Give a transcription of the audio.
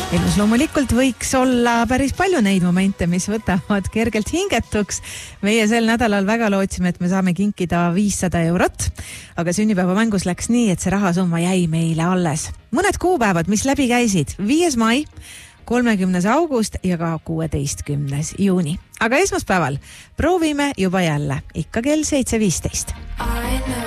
Elus loomulikult võiks olla päris palju neid momente, mis võtavad kergelt hingetuks. Meie sel nädalal väga lootsime, et me saame kinkida 500 eurot, aga sünnipäeva mängus läks nii, et see rahasumma jäi meile alles. Mõned kuupäevad, mis läbi käisid: 5. mai, 30. august ja ka 16. juuni. Aga esmaspäeval proovime juba jälle, ikka kell 7.15.